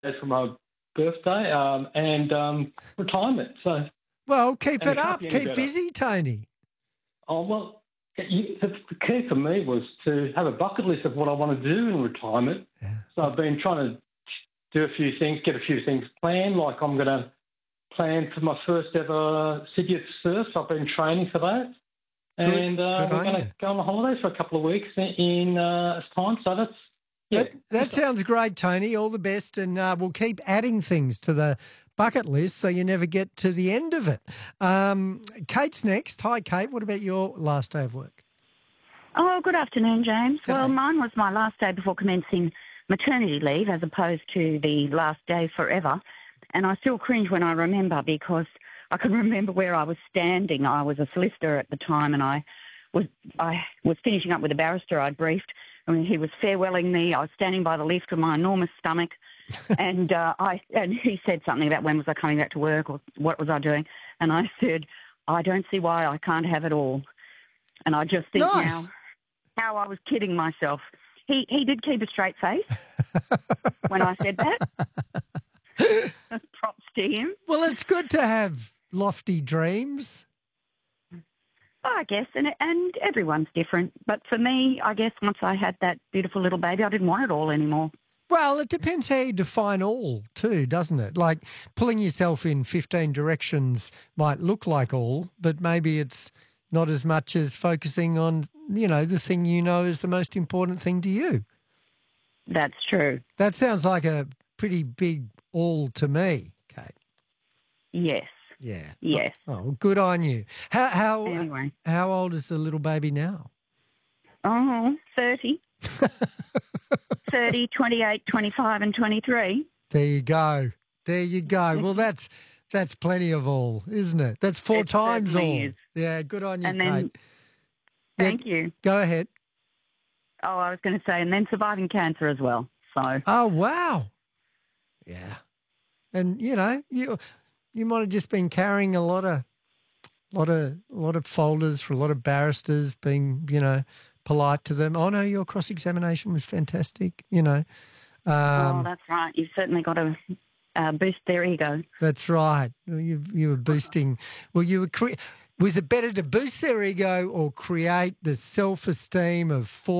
for my birthday and retirement. So, Well, keep and it it can't up. be any Keep better. busy, Tony. Oh, well, the key for me was to have a bucket list of what I want to do in retirement. Yeah. So I've been trying to do a few things, get a few things planned, like I'm going to plan for my first ever Sydney surf. I've been training for that. And we're going to go on a holiday for a couple of weeks in time. So that's, yeah. That sounds great, Tony. All the best, and we'll keep adding things to the bucket list so you never get to the end of it. Kate's next. Hi, Kate. What about your last day of work? Oh, good afternoon, James. Good Well, day. mine was my last day before commencing maternity leave as opposed to the last day forever. And I still cringe when I remember because I can remember where I was standing. I was a solicitor at the time and I was finishing up with a barrister I'd briefed. I mean, he was farewelling me. I was standing by the lift with my enormous stomach. And he said something about when was I coming back to work or what was I doing. And I said, I don't see why I can't have it all. And I just think now how I was kidding myself. He did keep a straight face when I said that. Props to him. Well, it's good to have lofty dreams. I guess, and everyone's different. But for me, I guess once I had that beautiful little baby, I didn't want it all anymore. Well, it depends how you define all too, doesn't it? Like pulling yourself in 15 directions might look like all, but maybe it's not as much as focusing on, the thing is the most important thing to you. That's true. That sounds like a pretty big all to me, Kate. Yes. Yeah. Yes. Oh, good on you. Anyway. How old is the little baby now? Oh, 30. 30, 28, 25 and 23. There you go. Well, that's plenty of all, isn't it? That's four times all. Is. Yeah, good on you, and then, Kate. Thank you. Go ahead. Oh, I was going to say, and then surviving cancer as well. So. Oh, wow. Yeah. And, you might have just been carrying a lot of folders for a lot of barristers, being, polite to them. Oh, no, your cross-examination was fantastic, Oh, that's right. You've certainly got to boost their ego. That's right. You were boosting. Well, was it better to boost their ego or create the self-esteem of